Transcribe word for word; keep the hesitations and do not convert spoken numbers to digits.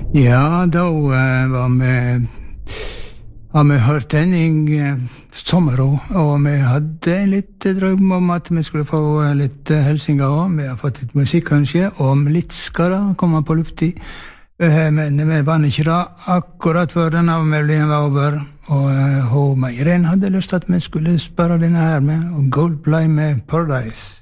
Ja, da uh, var vi har vi hørt den i uh, sommer også, og vi hadde litt drøm om at vi skulle få uh, litt uh, helsinger også. Vi har fått litt musikk kanskje, og litt skal da komme på lufti. Uh, men vi vann ikke da akkurat før denne melodien var over, og uh, hun Meiren hadde lyst til at vi skulle spørre denne her med, og Goldplay med Paradise.